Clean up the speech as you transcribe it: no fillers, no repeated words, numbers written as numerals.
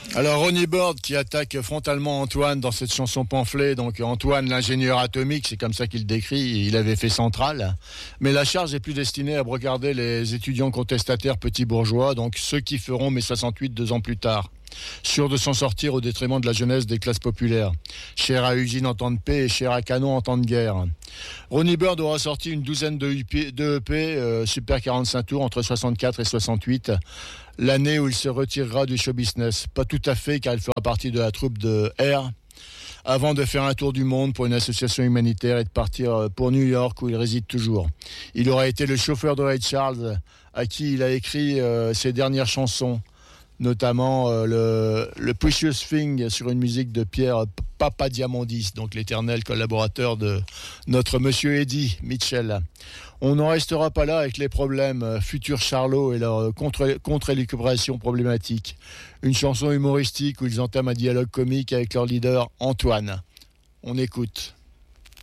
Alors Ronnie Bird qui attaque frontalement Antoine dans cette chanson pamphlet. Donc Antoine l'ingénieur atomique, c'est comme ça qu'il décrit, il avait fait Centrale. Mais la charge est plus destinée à regarder les étudiants contestataires petits bourgeois, donc ceux qui feront mai 68 2 ans plus tard. Sûr de s'en sortir au détriment de la jeunesse des classes populaires. Cher à usine en temps de paix et cher à canon en temps de guerre. Ronnie Bird aura sorti une douzaine de EP Super 45 tours entre 64 et 68, l'année où il se retirera du show business. Pas tout à fait, car il fera partie de la troupe de R, avant de faire un tour du monde pour une association humanitaire et de partir pour New York, où il réside toujours. Il aura été le chauffeur de Ray Charles, à qui il a écrit ses dernières chansons, notamment le Precious Thing sur une musique de Pierre Papadiamondis, donc l'éternel collaborateur de notre monsieur Eddie Mitchell. On n'en restera pas là avec les problèmes futurs Charlot et leur contre-élucubration problématique. Une chanson humoristique où ils entament un dialogue comique avec leur leader Antoine. On écoute.